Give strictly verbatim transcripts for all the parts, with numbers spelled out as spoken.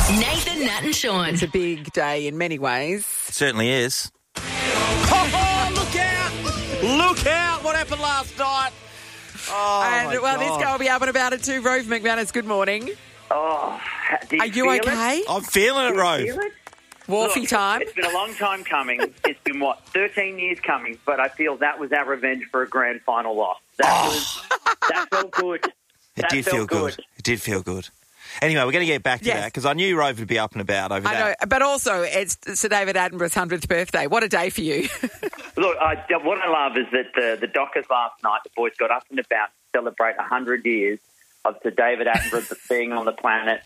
Nathan, Nat and Sean. It's a big day in many ways. It certainly is. Oh, look out! Look out! What happened last night? Oh, and, my well, God. this guy will be up and about it too. Rove McManus, good morning. Oh, do you Are you feel okay? It? I'm feeling it, Do you Rove. feel it? Wharfy Look, time. It's been a long time coming. It's been, what, thirteen years coming, but I feel that was our revenge for a grand final loss. That, Oh. was, that felt good. It that did felt feel good. It did feel good. Anyway, we're going to get back to Yes. that because I knew Rove would be up and about over I that. know, but also it's Sir David Attenborough's hundredth birthday. What a day for you. Look, I, what I love is that the, the Dockers last night, the boys got up and about to celebrate one hundred years of Sir David Attenborough being on the planet,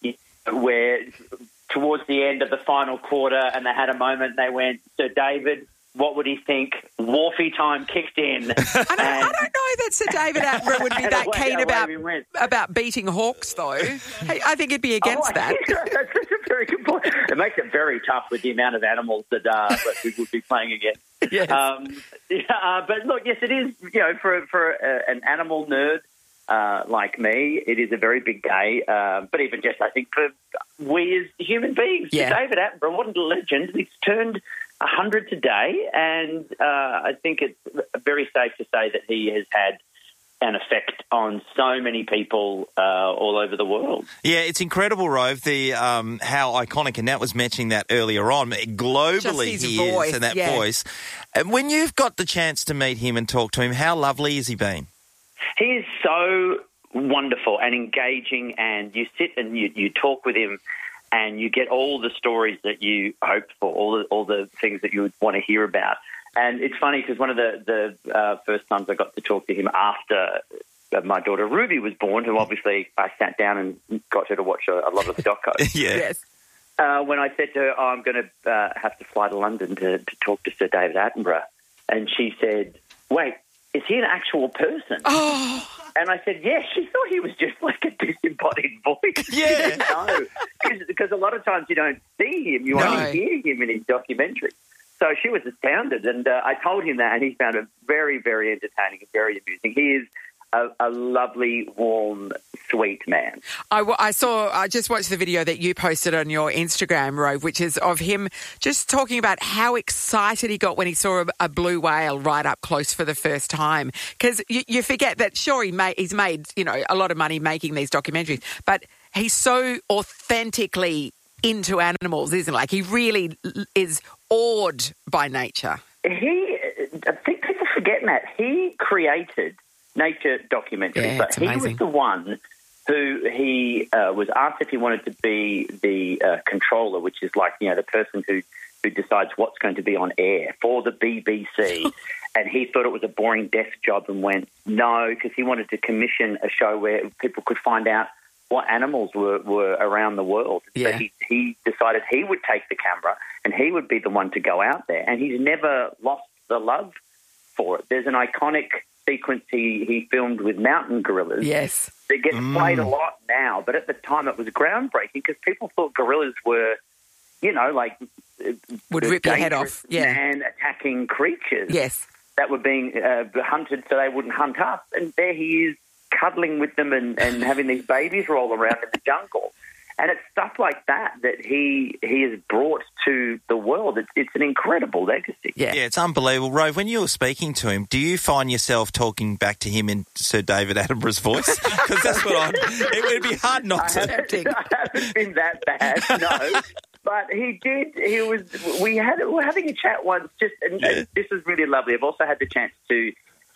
where towards the end of the final quarter, and they had a moment, they went, Sir David, what would he think? Wharfy time kicked in. I don't, I don't know that Sir David Attenborough would be And that away- keen away about we went. about beating hawks, though. Hey, I think he'd be against Oh, that. That's a very good point. It makes it very tough with the amount of animals that, uh, that we would be playing against. Yes. Um, yeah, uh, but look, yes, it is, you know, for, for uh, an animal nerd uh, like me, it is a very big day. Uh, but even just, I think, for we as human beings, Yeah. David Attenborough, what a legend. He's turned one hundred today, and uh, I think it's very safe to say that he has had an effect on so many people uh, all over the world. Yeah, it's incredible, Rove, the um, how iconic, and Nat was mentioning that earlier on. Globally, Just his he voice, is, and that yeah. voice. And when you've got the chance to meet him and talk to him, how lovely has he been? He is so wonderful and engaging, and you sit and you, you talk with him and you get all the stories that you hoped for, all the, all the things that you would want to hear about. And it's funny because one of the, the uh, first times I got to talk to him after my daughter Ruby was born, who obviously I sat down and got her to watch a, a lot of the doco. Yeah. Yes. Uh, when I said to her, oh, I'm going to uh, have to fly to London to, to talk to Sir David Attenborough, and she said, wait, is he an actual person? Oh, And I said, yes. She thought he was just like a disembodied voice. Yeah. No, because a lot of times you don't see him. You No. only hear him in his documentary. So she was astounded, and uh, I told him that, and he found it very, very entertaining and very amusing. He is a, a lovely, warm, sweet man. I, w- I saw, I just watched the video that you posted on your Instagram, Rove, which is of him just talking about how excited he got when he saw a, a blue whale right up close for the first time. Because you, you forget that, sure, he made, he's made, you know, a lot of money making these documentaries, but he's so authentically into animals, isn't he? Like, he really is awed by nature. He, I think people forget that, he created nature documentaries, Yeah, but it's he amazing. was the one who he uh, was asked if he wanted to be the uh, controller, which is like, you know, the person who, who decides what's going to be on air for the B B C. And he thought it was a boring desk job and went, no, because he wanted to commission a show where people could find out what animals were, were around the world. Yeah. So he, he decided he would take the camera and he would be the one to go out there. And he's never lost the love for it. There's an iconic sequence he, he filmed with mountain gorillas. Yes. That gets Mm. played a lot now, but at the time it was groundbreaking because people thought gorillas were, you know, like uh, Would rip your head dangerous off. Yeah. man-attacking creatures Yes. that were being uh, hunted so they wouldn't hunt us. And there he is cuddling with them and, and having these babies roll around in the jungle. And it's stuff like that that he he has brought to the world. It's, it's an incredible legacy. Yeah. Yeah, it's unbelievable. Rove, when you were speaking to him, do you find yourself talking back to him in Sir David Attenborough's voice? Because that's what I'm... It would be hard not I to. haven't, I haven't been that bad, no. But he did. He was. We had. We were having a chat once. Just and, Yeah. and this was really lovely. I've also had the chance to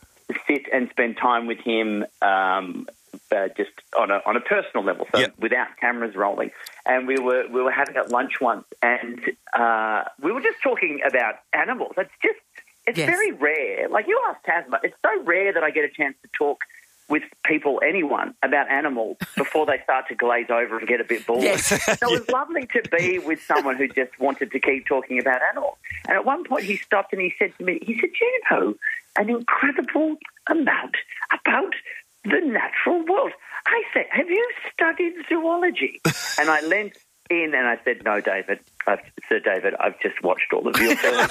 sit and spend time with him, um, uh, just on a on a personal level, so Yep. without cameras rolling. And we were we were having at lunch once, and uh, we were just talking about animals. It's just it's Yes. very rare. Like you asked Tasma, it's so rare that I get a chance to talk with people, anyone, about animals before they start to glaze over and get a bit bored. Yes. So it was lovely to be with someone who just wanted to keep talking about animals. And at one point he stopped and he said to me, he said, "Do you know an incredible amount about the natural world?" I said, "Have you studied zoology?" And I leant in and I said, "No, David, I've, Sir David, I've just watched all of your films.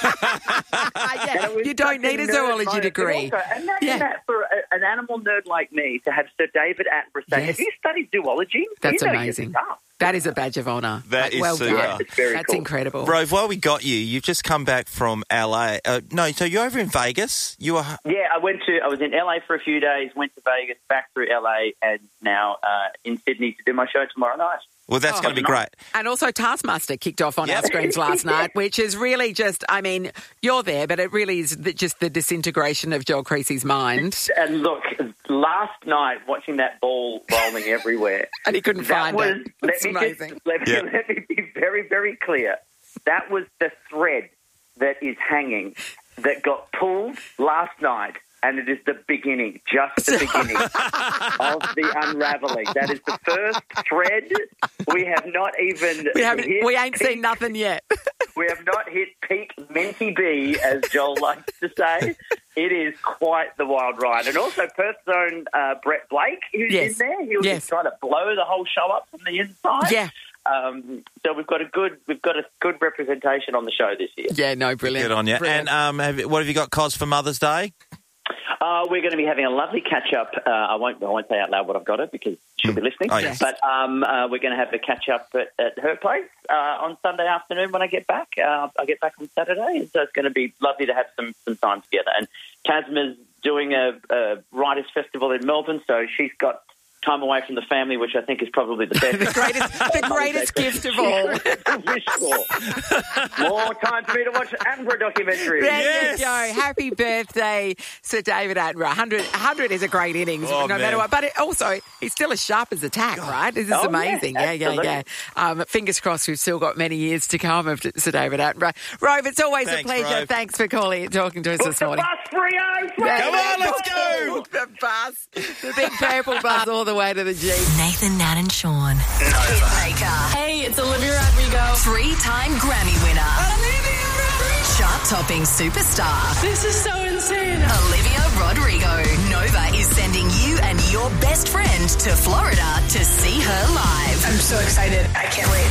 yeah, you don't need a zoology degree. Also, and that, yeah. and that for a, an animal nerd like me to have Sir David Attenborough say, Yes. have you studied zoology? That's you know amazing. your stuff. That is a badge of honour. That is well super. done. Yeah, it's very That's cool. incredible. Rove, while we got you, you've just come back from L A. Uh, no, so you're over in Vegas. You were. Yeah, I went to. I was in L A for a few days, went to Vegas, back through L A, and now uh, in Sydney to do my show tomorrow night. Well, that's Oh, going to be nice. great. And also Taskmaster kicked off on Yep. our screens last night, which is really just, I mean, you're there, but it really is the, just the disintegration of Joel Creasy's mind. And look, last night watching that ball rolling everywhere, And he couldn't that find was. it. Let It's me amazing. just let me, Yeah. let me be very, very clear. That was the thread that is hanging that got pulled last night. And it is the beginning, just the beginning of the unravelling. That is the first thread. We have not even We haven't, hit we ain't peak, seen nothing yet. We have not hit peak Minty B, as Joel likes to say. It is quite the wild ride. And also Perth's own uh, Brett Blake, who's Yes. in there. He was Yes. just trying to blow the whole show up from the inside. Yeah. Um, so we've got a good we've got a good representation on the show this year. Yeah, no, brilliant. Good on you. Brilliant. And um, have, what have you got, Cos, for Mother's Day? Uh, we're going to be having a lovely catch up. Uh, I won't. I won't say out loud what I've got it because she'll be listening. Oh, yes. But um, uh, we're going to have a catch up at, at her place uh, on Sunday afternoon when I get back. Uh, I get back on Saturday, so it's going to be lovely to have some some time together. And Tasma's doing a, a writers' festival in Melbourne, so she's got time away from the family, which I think is probably the best. the greatest, the greatest gift of all. Wish for. More time for me to watch Attenborough documentaries. There Yes. you go. Happy birthday, Sir David Attenborough. one hundred, one hundred is a great innings, Oh, no man. matter what. But it also, he's still as sharp as a tack, right? This is Oh, yeah, amazing. Yeah, yeah, yeah. absolutely. Um, fingers crossed we've still got many years to come of Sir David Attenborough. Rove, it's always Thanks, a pleasure. Rove. Thanks for calling and talking to us Book this the morning. bus, Freo! Yeah, Come on, let's go. Book the bus. The big purple bus all the way to the G. Nathan, Nat and Sean. Hitmaker. Hey, it's Olivia Rodrigo. Three-time Grammy winner. Chart-topping superstar. This is so insane. Olivia Rodrigo. Nova is sending you and your best friend to Florida to see her live. I'm so excited. I can't wait.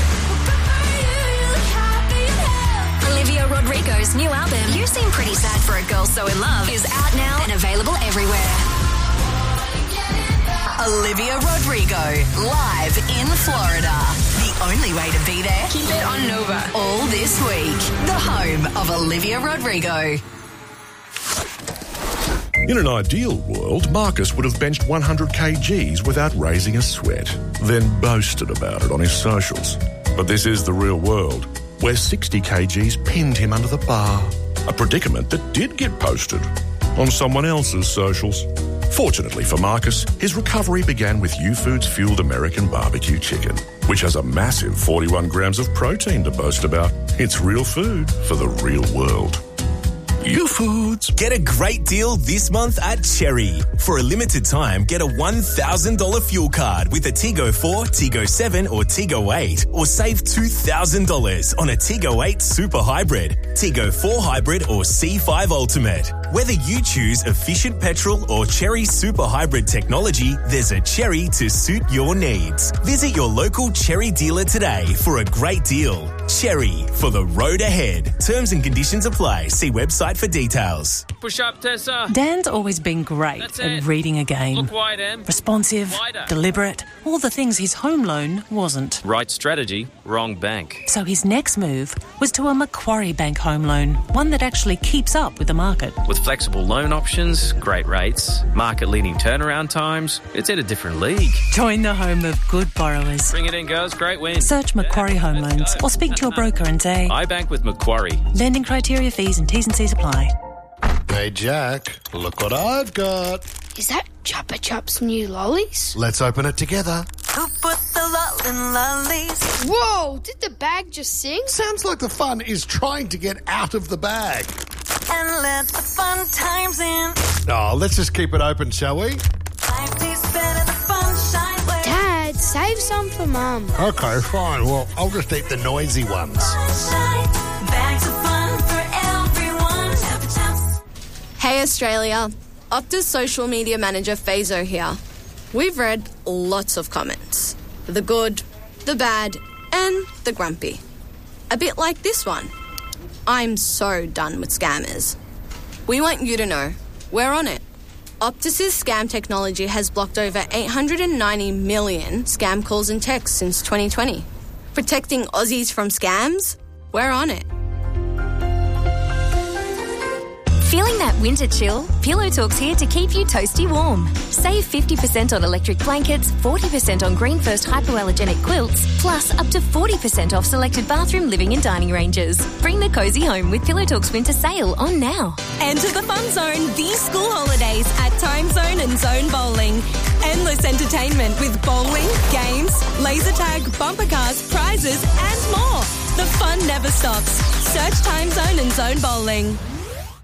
Olivia Rodrigo's new album, You Seem Pretty Sad for a Girl So In Love, is out now and available everywhere. Olivia Rodrigo, live in Florida. The only way to be there, Keep it on Nova. all this week. The home of Olivia Rodrigo. In an ideal world, Marcus would have benched one hundred kilograms without raising a sweat, then boasted about it on his socials. But this is the real world, where sixty kilograms pinned him under the bar. A predicament that did get posted on someone else's socials. Fortunately for Marcus, his recovery began with U-Foods Fueled American Barbecue Chicken, which has a massive forty-one grams of protein to boast about. It's real food for the real world. U-Foods. Get a great deal this month at Cherry. For a limited time, get a one thousand dollars fuel card with a Tigo four, Tigo seven or Tigo eight, or save two thousand dollars on a Tigo eight Super Hybrid, Tigo four Hybrid or C five Ultimate. Whether you choose efficient petrol or Cherry Super Hybrid technology, there's a Cherry to suit your needs. Visit your local Cherry dealer today for a great deal. Cherry, for the road ahead. Terms and conditions apply. See website for details. Push up, Tessa. Dan's always been great That's at it. reading a game. Look wide, Em. Responsive, Wider. deliberate, all the things his home loan wasn't. Right strategy, wrong bank. So his next move was to a Macquarie Bank home loan, one that actually keeps up with the market. With flexible loan options, great rates, market-leading turnaround times, it's in a different league. Join the home of good borrowers. Bring it in, girls. Great win. Search Macquarie Home Loans or speak to your broker and say, I bank with Macquarie. lending criteria, fees and T's and C's apply. Hey, Jack, look what I've got. Is that Chupa Chups new lollies? Let's open it together. Who put the lull in lollies? Whoa, did the bag just sing? Sounds like the fun is trying to get out of the bag. And let the fun times in. Oh, let's just keep it open, shall we? Life tastes better, the fun shine way. Dad, save some for Mum. Okay, fine. Well, I'll just eat the noisy ones. Sunshine, bags of fun for everyone. Chupa Chups. Hey, Australia. Optus social media manager Fazo here. We've read lots of comments. The good, the bad, and the grumpy. A bit like this one. I'm so done with scammers. We want you to know, we're on it. Optus's scam technology has blocked over eight hundred ninety million scam calls and texts since twenty twenty. Protecting Aussies from scams? We're on it. Feeling that winter chill? Pillow Talk's here to keep you toasty warm. Save fifty percent on electric blankets, forty percent on Green First hypoallergenic quilts, plus up to forty percent off selected bathroom, living and dining ranges. Bring the cosy home with Pillow Talk's winter sale on now. Enter the fun zone these school holidays at Time Zone and Zone Bowling. Endless entertainment with bowling, games, laser tag, bumper cars, prizes and more. The fun never stops. Search Time Zone and Zone Bowling.